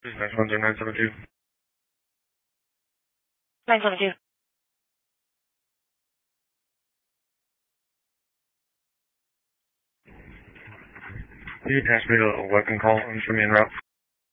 Next one's 972. 972. Can you transmit a welcome call? I'm showing me en route.